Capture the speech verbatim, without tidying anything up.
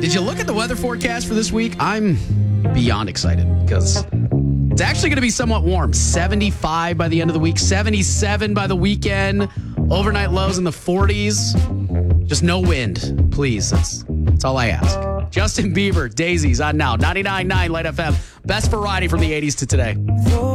Did you look at the weather forecast for this week? I'm beyond excited because it's actually going to be somewhat warm. seventy-five by the end of the week, seventy-seven by the weekend, overnight lows in the forties. Just no wind, please. That's, that's all I ask. Justin Bieber, Daisies on now. ninety-nine point nine Light F M. Best variety from the eighties to today.